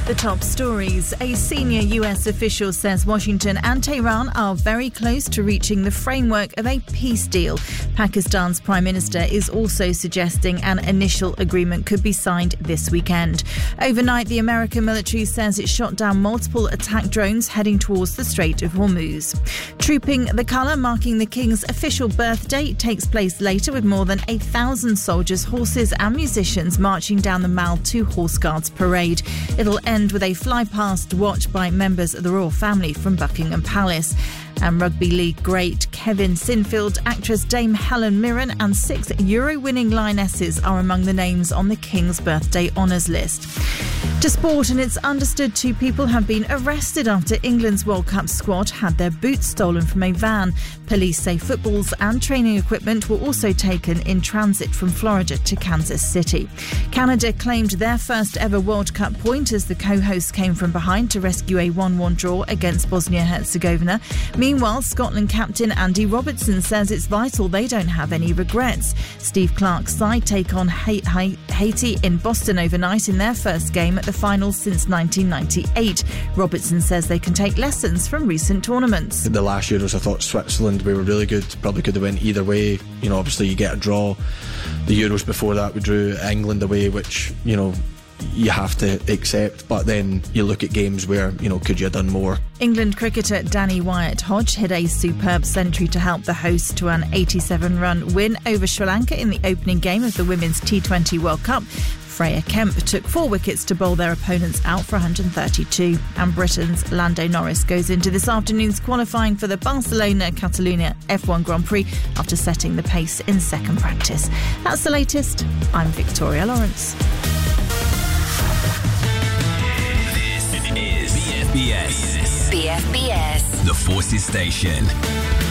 The top stories. A senior US official says Washington and Tehran are very close to reaching the framework of a peace deal. Pakistan's Prime Minister is also suggesting an initial agreement could be signed this weekend. Overnight, the American military says it shot down multiple attack drones heading towards the Strait of Hormuz. Trooping the Colour, marking the King's official birthday, takes place later with more than 1,000 soldiers, horses and musicians marching down the Mall 2 Horse Guards parade. It'll end with a fly-past watch by members of the royal family from Buckingham Palace. And rugby league great Kevin Sinfield, actress Dame Helen Mirren and 6 Euro-winning Lionesses are among the names on the King's birthday honours list. To sport, and it's understood 2 people have been arrested after England's World Cup squad had their boots stolen from a van. Police say footballs and training equipment were also taken in transit from Florida to Kansas City. Canada claimed their first ever World Cup point as the co-hosts came from behind to rescue a 1-1 draw against Bosnia-Herzegovina. Meanwhile, Scotland captain Andy Robertson says it's vital they don't have any regrets. Steve Clarke's side take on Haiti in Boston overnight in their first game at the finals since 1998. Robertson says they can take lessons from recent tournaments. The last Euros, I thought Switzerland, we were really good, probably could have went either way. You know, obviously you get a draw. The Euros before that, we drew England away, which, you know, you have to accept, but then you look at games where, you know, could you have done more? England cricketer Danny Wyatt-Hodge hit a superb century to help the hosts to an 87-run win over Sri Lanka in the opening game of the Women's T20 World Cup. Freya Kemp took 4 wickets to bowl their opponents out for 132. And Britain's Lando Norris goes into this afternoon's qualifying for the Barcelona-Catalunya F1 Grand Prix after setting the pace in second practice. That's the latest. I'm Victoria Lawrence. This is BFBS. BFBS. The Forces Station.